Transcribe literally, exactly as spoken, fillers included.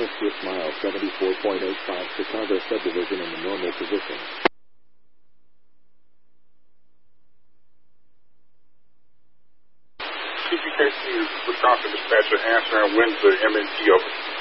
north-six mile, seventy-four point eight five Chicago subdivision in the normal position. T P K C, Wisconsin dispatcher, answering, when's the M N T over?